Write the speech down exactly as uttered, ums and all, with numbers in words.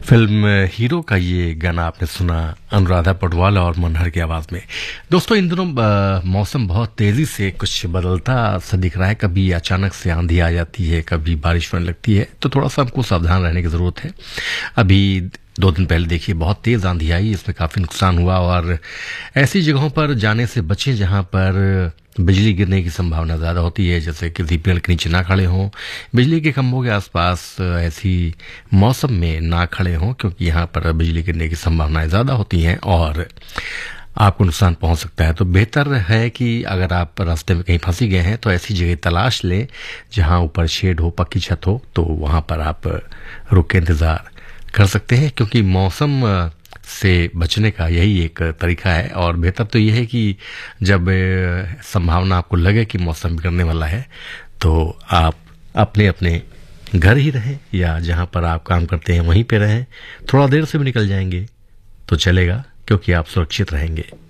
Film hero का ये गाना आपने सुना अनुराधा पौडवाल और मनहर की आवाज में। दोस्तों, इन दिनों मौसम बहुत तेजी से कुछ बदलता सा दिख रहा है। कभी अचानक से आंधी आ जाती है, कभी बारिश होने लगती है, तो थोड़ा सा हमको सावधान रहने की जरूरत है। अभी दो दिन पहले देखिए बहुत तेज आंधी आई, इसमें काफी नुकसान हुआ। और ऐसी जगहों पर जाने से बचें जहां पर बिजली गिरने की संभावना ज्यादा होती है, जैसे किसी पेड़ के नीचे ना खड़े हों, बिजली के खंभों के आसपास ऐसी मौसम में ना खड़े हों, क्योंकि यहाँ पर बिजली गिरने की संभावनाएं ज्यादा होती हैं और आपको नुकसान पहुंच सकता है। तो बेहतर है कि अगर आप रास्ते में कहीं फंसी गए हैं तो ऐसी जगह तलाश लें जहां ऊपर शेड हो, पक्की छत हो, तो वहां पर आप रुक के इंतजार कर सकते हैं, क्योंकि मौसम से बचने का यही एक तरीका है। और बेहतर तो यह है कि जब संभावना आपको लगे कि मौसम बिगड़ने वाला है तो आप अपने अपने घर ही रहें या जहां पर आप काम करते हैं वहीं पे रहें। थोड़ा देर से भी निकल जाएंगे तो चलेगा, क्योंकि आप सुरक्षित रहेंगे।